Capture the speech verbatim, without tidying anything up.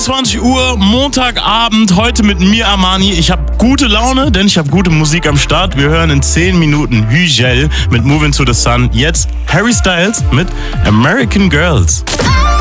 einundzwanzig Uhr, Montagabend, heute mit mir, Armani. Ich habe gute Laune, denn ich habe gute Musik am Start. Wir hören in zehn Minuten Hügel mit Moving to the Sun. Jetzt Harry Styles mit American Girls.